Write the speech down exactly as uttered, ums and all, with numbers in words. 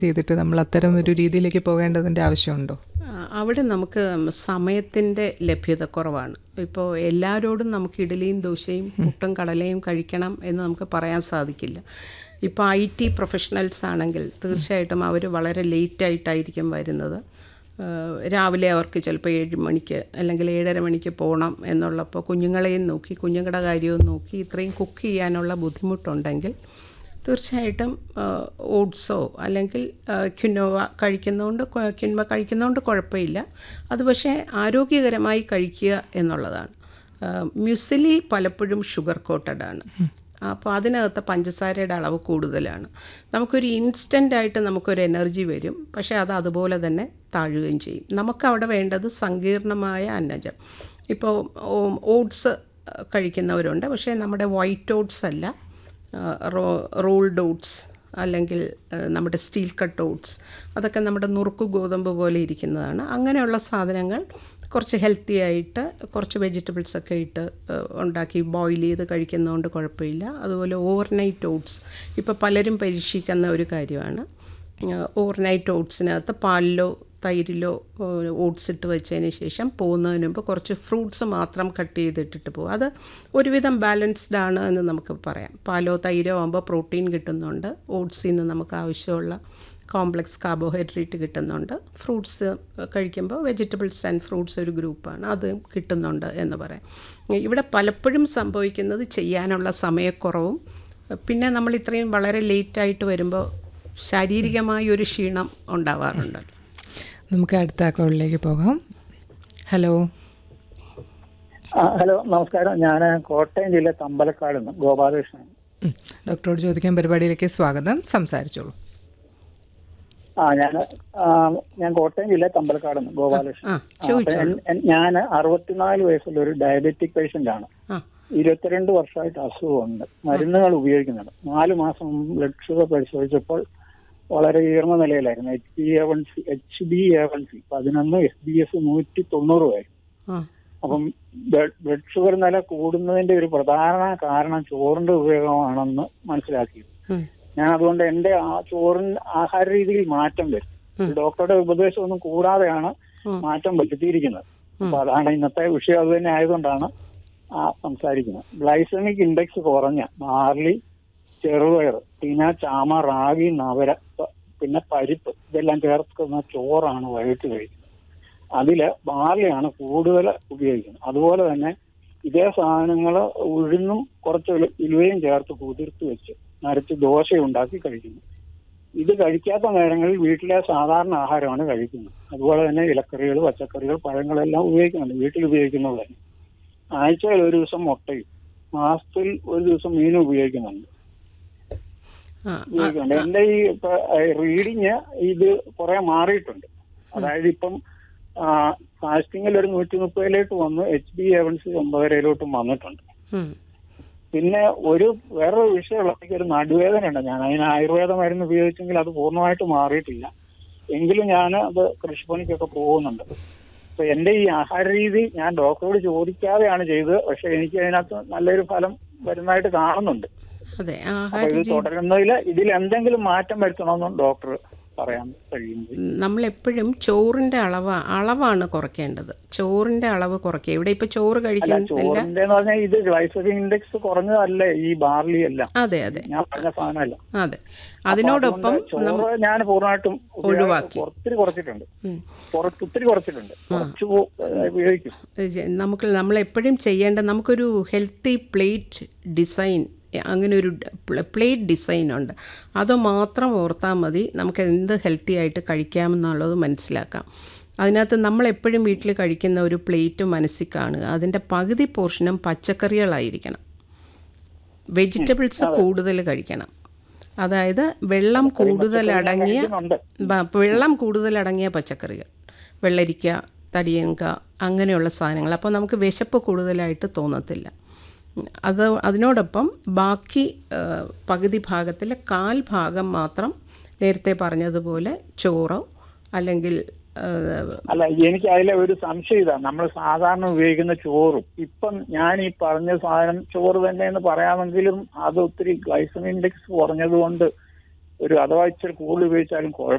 ചെയ്തിട്ട് നമ്മൾ അത്തരം ഒരു രീതിയിലേക്ക് പോകേണ്ടതിൻ്റെ ആവശ്യമുണ്ടോ? ആ, അവിടെ നമുക്ക് സമയത്തിൻ്റെ ലഭ്യത കുറവാണ്. ഇപ്പോൾ എല്ലാവരോടും നമുക്ക് ഇഡലിയും ദോശയും പുട്ടും കടലയും കഴിക്കണം എന്ന് നമുക്ക് പറയാൻ സാധിക്കില്ല. ഇപ്പോൾ ഐ ടി പ്രൊഫഷണൽസ് ആണെങ്കിൽ തീർച്ചയായിട്ടും അവർ വളരെ ലേറ്റായിട്ടായിരിക്കും വരുന്നത്. ഏഹ് രാവിലെ അവർക്ക് ചിലപ്പോൾ ഏഴ് മണിക്ക് അല്ലെങ്കിൽ ഏഴര മണിക്ക് പോകണം എന്നുള്ളപ്പോൾ കുഞ്ഞുങ്ങളെയും നോക്കി കുഞ്ഞുങ്ങളുടെ കാര്യവും നോക്കി ഇത്രയും കുക്ക് ചെയ്യാനുള്ള ബുദ്ധിമുട്ടുണ്ടെങ്കിൽ തീർച്ചയായിട്ടും ഓട്സോ അല്ലെങ്കിൽ ക്വിനോവ കഴിക്കുന്നതുകൊണ്ട് ക്വിനോവ കഴിക്കുന്നതുകൊണ്ട് കുഴപ്പമില്ല. അത് പക്ഷേ ആരോഗ്യകരമായി കഴിക്കുക എന്നുള്ളതാണ്. മ്യുസിലി പലപ്പോഴും ഷുഗർ കോട്ടഡ് ആണ്. അപ്പോൾ അതിനകത്ത് പഞ്ചസാരയുടെ അളവ് കൂടുതലാണ്. നമുക്കൊരു ഇൻസ്റ്റൻ്റായിട്ട് നമുക്കൊരു എനർജി വരും, പക്ഷേ അത് അതുപോലെ തന്നെ താഴുകയും ചെയ്യും. നമുക്കവിടെ വേണ്ടത് സങ്കീർണമായ അന്നജം. ഇപ്പോൾ ഓട്സ് കഴിക്കുന്നവരുണ്ട്, പക്ഷേ നമ്മുടെ വൈറ്റ് ഓട്സ് അല്ല, റോ റോൾഡ് ഓട്സ് അല്ലെങ്കിൽ നമ്മുടെ സ്റ്റീൽ കട്ട് ഓട്സ്, അതൊക്കെ നമ്മുടെ നുറുക്ക് ഗോതമ്പ് പോലെ ഇരിക്കുന്നതാണ്. അങ്ങനെയുള്ള സാധനങ്ങൾ കുറച്ച് ഹെൽത്തി ആയിട്ട് കുറച്ച് വെജിറ്റബിൾസൊക്കെ ഇട്ട് ഉണ്ടാക്കി ബോയിൽ ചെയ്ത് കഴിക്കുന്നതുകൊണ്ട് കുഴപ്പമില്ല. അതുപോലെ ഓവർനൈറ്റ് ഓട്സ് ഇപ്പോൾ പലരും പരീക്ഷിക്കുന്ന ഒരു കാര്യമാണ്. ഓവർനൈറ്റ് ഓട്സിനകത്ത് പാലിലോ തൈരിലോ ഓട്സ് ഇട്ട് വെച്ചതിന് ശേഷം പോകുന്നതിന് മുമ്പ് കുറച്ച് ഫ്രൂട്ട്സ് മാത്രം കട്ട് ചെയ്തിട്ടിട്ട് പോകും. അത് ഒരുവിധം ബാലൻസ്ഡ് ആണ് എന്ന് നമുക്ക് പറയാം. പാലോ തൈരോ ആകുമ്പോൾ പ്രോട്ടീൻ കിട്ടുന്നുണ്ട്, ഓട്സിൽ നിന്ന് നമുക്ക് ആവശ്യമുള്ള കോംപ്ലക്സ് കാർബോഹൈഡ്രേറ്റ് കിട്ടുന്നുണ്ട്, ഫ്രൂട്ട്സ് കഴിക്കുമ്പോൾ വെജിറ്റബിൾസ് ആൻഡ് ഫ്രൂട്ട്സ് ഒരു ഗ്രൂപ്പാണ്, അത് കിട്ടുന്നുണ്ട് എന്ന് പറയാം. ഇവിടെ പലപ്പോഴും സംഭവിക്കുന്നത് ചെയ്യാനുള്ള സമയക്കുറവും പിന്നെ നമ്മൾ ഇത്രയും വളരെ ലേറ്റായിട്ട് വരുമ്പോൾ ശാരീരികമായ ഒരു ക്ഷീണം ഉണ്ടാവാറുണ്ട്. നമുക്ക് അടുത്ത കോളിലേക്ക് പോകാം. ഹലോ. ഹലോ, നമസ്കാരം. ഞാൻ കോട്ടയം ജില്ല തമ്പലക്കാട് നിന്ന് ഗോപാലകൃഷ്ണൻ. ഡോക്ടറോട് ചോദിക്കാൻ പരിപാടിയിലേക്ക് സ്വാഗതം, സംസാരിച്ചോളൂ. ആ ഞാൻ ഞാൻ കോട്ടയം ജില്ല തമ്പലക്കാട് നിന്ന് ഗോപാലകൃഷ്ണൻ. ഞാൻ അറുപത്തിനാല് വയസ്സുള്ള ഒരു ഡയബറ്റിക് പേഷ്യന്റ് ആണ്. ഇരുപത്തിരണ്ട് വർഷമായിട്ട് അസുഖമുണ്ട്, മരുന്നുകൾ ഉപയോഗിക്കുന്നുണ്ട്. നാല് മാസം ബ്ലഡ് ഷുഗർ പരിശോധിച്ചപ്പോൾ വളരെ ഉയർന്ന നിലയിലായിരുന്നു. H B A one C H B A one C പതിനൊന്ന്, എസ് ബി എസ് നൂറ്റി തൊണ്ണൂറുമായിരുന്നു. അപ്പം ബ്ലഡ് ഷുഗർ നില കൂടുന്നതിന്റെ ഒരു പ്രധാന കാരണം ചോറിന്റെ ഉപയോഗമാണെന്ന് മനസ്സിലാക്കി. ഞാൻ അതുകൊണ്ട് എന്റെ ആ ചോറിന് ആഹാര രീതിയിൽ മാറ്റം വരും. ഡോക്ടറുടെ ഉപദേശമൊന്നും കൂടാതെയാണ് മാറ്റം വരുത്തിയിരിക്കുന്നത്. അപ്പൊ അതാണ് ഇന്നത്തെ വിഷയം. അത് തന്നെ ആയതുകൊണ്ടാണ് ആ സംസാരിക്കുന്നത്. ഗ്ലൈസമിക് ഇൻഡെക്സ് കുറഞ്ഞ ബാർലി, ചെറുപയർ, തിന, ചാമ, റാഗി, നവര, പിന്നെ പരിപ്പ് ഇതെല്ലാം ചേർക്കുന്ന ചോറാണ് വൈകിട്ട് കഴിക്കുന്നത്. അതില് ബാർലിയാണ് കൂടുതൽ ഉപയോഗിക്കുന്നത്. അതുപോലെ തന്നെ ഇതേ സാധനങ്ങൾ ഉഴുന്നും കുറച്ച് ഉലുവയും ചേർത്ത് കുതിർത്ത് വെച്ച് നരച്ച് ദോശ ഉണ്ടാക്കി കഴിക്കുന്നു. ഇത് കഴിക്കാത്ത നേരങ്ങളിൽ വീട്ടിലെ സാധാരണ ആഹാരമാണ് കഴിക്കുന്നത്. അതുപോലെ തന്നെ ഇലക്കറികൾ, പച്ചക്കറികൾ, പഴങ്ങളെല്ലാം ഉപയോഗിക്കുന്നുണ്ട്, വീട്ടിൽ ഉപയോഗിക്കുന്നത് തന്നെ. ആഴ്ചയിൽ ഒരു ദിവസം മുട്ടയും മാസത്തിൽ ഒരു ദിവസം മീനും ഉപയോഗിക്കുന്നുണ്ട് ഉപയോഗിക്കുന്നുണ്ട് എന്റെ ഈ റീഡിങ് ഇത് കുറെ മാറിയിട്ടുണ്ട്. അതായത് ഇപ്പം ഫാസ്റ്റിങ്ങിൽ ഒരു നൂറ്റി മുപ്പതിലോട്ട് വന്ന് H B A one C ഒമ്പതരയിലോട്ടും വന്നിട്ടുണ്ട്. പിന്നെ ഒരു വേറൊരു വിഷയമുള്ള എനിക്ക് ഒരു നടുവേദന ഉണ്ട്. ഞാൻ അതിന് ആയുർവേദ മരുന്ന് ഉപയോഗിച്ചെങ്കിൽ അത് പൂർണ്ണമായിട്ട് മാറിയിട്ടില്ല. എങ്കിലും ഞാൻ അത് കൃഷിപ്പണിക്കൊക്കെ പോകുന്നുണ്ട്. അപ്പൊ എന്റെ ഈ ആഹാര രീതി ഞാൻ ഡോക്ടറോട് ചോദിക്കാതെയാണ് ചെയ്തത്. പക്ഷെ എനിക്ക് അതിനകത്ത് നല്ലൊരു ഫലം വരുന്നതായിട്ട് കാണുന്നുണ്ട്. അതെ, അപ്പൊ ഇത് തുടരുന്നതിൽ ഇതിൽ എന്തെങ്കിലും മാറ്റം വരുത്തണമെന്നും ഡോക്ടർ പറയാൻ കഴിയുന്നത്. നമ്മളെപ്പോഴും ചോറിന്റെ അളവ് അളവാണ് കുറയ്ക്കേണ്ടത്. ചോറിന്റെ അളവ് കുറയ്ക്കുക. ഇവിടെ ഇപ്പൊ ചോറ് കഴിക്കുന്നില്ല. ഇത് ഗ്ലൈസമിക് ഇൻഡെക്സ് കുറഞ്ഞതല്ലേ ഈ ബാർലി എല്ലാം? അതെ അതെ ഞാൻ പറഞ്ഞ സാധനമല്ല. അതെ, അതിനോടൊപ്പം ചോറ് ഞാൻ പൂർണ്ണമായിട്ടും ഒഴിവാക്കി ഒത്തിരി കുറച്ചിട്ടുണ്ട്. ഒത്തിരി കുറച്ചിട്ടുണ്ട് കുറച്ച് ഉപയോഗിക്കും. നമുക്ക് നമ്മളെപ്പോഴും ചെയ്യേണ്ട നമുക്കൊരു ഹെൽത്തി പ്ലേറ്റ് ഡിസൈൻ, അങ്ങനെ ഒരു പ്ലേറ്റ് ഡിസൈനുണ്ട്. അത് മാത്രം ഓർത്താൽ മതി. നമുക്ക് എന്ത് ഹെൽത്തി ആയിട്ട് കഴിക്കാമെന്നുള്ളത് മനസ്സിലാക്കാം. അതിനകത്ത് നമ്മളെപ്പോഴും വീട്ടിൽ കഴിക്കുന്ന ഒരു പ്ലേറ്റ് മനസ്സിൽ കാണുക. അതിൻ്റെ പകുതി പോർഷനും പച്ചക്കറികളായിരിക്കണം. വെജിറ്റബിൾസ് കൂടുതൽ കഴിക്കണം. അതായത് വെള്ളം കൂടുതലടങ്ങിയ വെള്ളം കൂടുതലടങ്ങിയ പച്ചക്കറികൾ, വെള്ളരിക്ക, തടിയങ്ക, അങ്ങനെയുള്ള സാധനങ്ങൾ. അപ്പോൾ നമുക്ക് വിശപ്പ് കൂടുതലായിട്ട് തോന്നത്തില്ല. അത് അതിനോടൊപ്പം ബാക്കി പകുതി ഭാഗത്തിലെ കാൽ ഭാഗം മാത്രം നേരത്തെ പറഞ്ഞതുപോലെ ചോറോ അല്ലെങ്കിൽ അല്ല, എനിക്ക് അതിലെ ഒരു സംശയം ഇതാണ്. നമ്മൾ സാധാരണ ഉപയോഗിക്കുന്ന ചോറും ഇപ്പം ഞാൻ ഈ പറഞ്ഞ സാധനം ചോറ് തന്നെ എന്ന് പറയാമെങ്കിലും അത് ഒത്തിരി ഗ്ലൈസമിക് ഇൻഡെക്സ് കുറഞ്ഞതുകൊണ്ട് ഒരു അഥവാ ഇച്ചിരി കൂടുതൽ ഉപയോഗിച്ചാലും കുഴപ്പമില്ല.